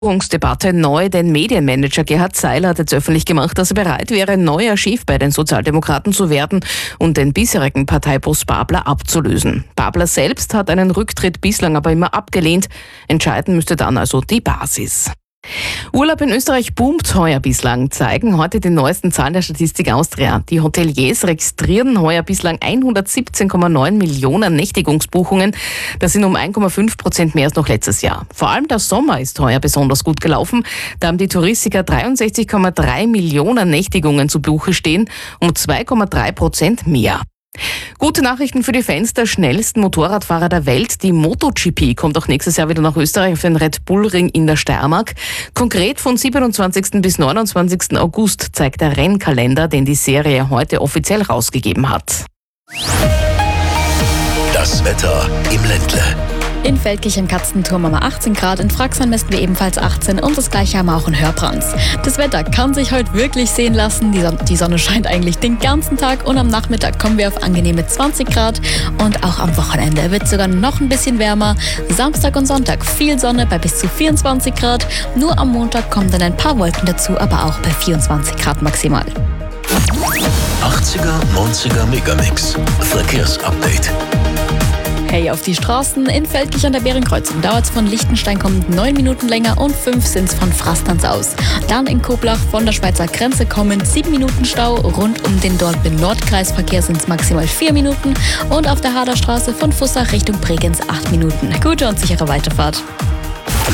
Debatte neu. Den Medienmanager Gerhard Seiler hat jetzt öffentlich gemacht, dass er bereit wäre, neuer Chef bei den Sozialdemokraten zu werden und den bisherigen Parteiboss Babler abzulösen. Babler selbst hat einen Rücktritt bislang aber immer abgelehnt. Entscheiden müsste dann also die Basis. Urlaub in Österreich boomt heuer bislang, zeigen heute die neuesten Zahlen der Statistik Austria. Die Hoteliers registrieren heuer bislang 117,9 Millionen Nächtigungsbuchungen. Das sind um 1,5% mehr als noch letztes Jahr. Vor allem der Sommer ist heuer besonders gut gelaufen. Da haben die Touristiker 63,3 Millionen Nächtigungen zu Buche stehen, um 2,3% mehr. Gute Nachrichten für die Fans der schnellsten Motorradfahrer der Welt. Die MotoGP kommt auch nächstes Jahr wieder nach Österreich auf den Red Bull Ring in der Steiermark. Konkret von 27. bis 29. August zeigt der Rennkalender, den die Serie heute offiziell rausgegeben hat. Das Wetter im Ländle. In Feldkirch im Katzenturm haben wir 18 Grad, in Fraxheim messen wir ebenfalls 18 und das gleiche haben wir auch in Hörbrands. Das Wetter kann sich heute wirklich sehen lassen. Die Sonne scheint eigentlich den ganzen Tag und am Nachmittag kommen wir auf angenehme 20 Grad und auch am Wochenende wird es sogar noch ein bisschen wärmer. Samstag und Sonntag viel Sonne bei bis zu 24 Grad. Nur am Montag kommen dann ein paar Wolken dazu, aber auch bei 24 Grad maximal. 80er, 90er Megamix. Verkehrsupdate. Hey, auf die Straßen in Feldkirch an der Bärenkreuzung dauert es von Liechtenstein kommend 9 Minuten länger und 5 sind es von Frastanz aus. Dann in Koblach von der Schweizer Grenze kommen 7 Minuten Stau, rund um den Dortmund-Nordkreisverkehr sind es maximal 4 Minuten und auf der Haderstraße von Fussach Richtung Bregenz 8 Minuten. Gute und sichere Weiterfahrt.